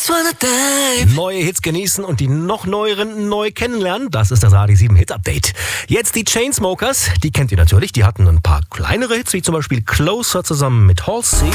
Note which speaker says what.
Speaker 1: just wanna dive.
Speaker 2: Neue Hits genießen und die noch neueren neu kennenlernen. Das ist das Radio 7 Hit Update. Jetzt die Chainsmokers. Die kennt ihr natürlich. Die hatten ein paar kleinere Hits, wie zum Beispiel Closer zusammen mit Halsey.